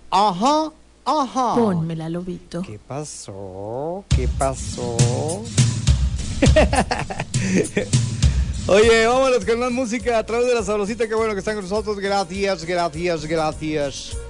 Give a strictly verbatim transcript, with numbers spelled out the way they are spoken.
Ajá, ajá. Pónmela, Lobito. ¿Qué pasó? ¿Qué pasó? Oye, vámonos con más música a través de la sabrosita. Qué bueno que están con nosotros. Gracias, gracias, gracias.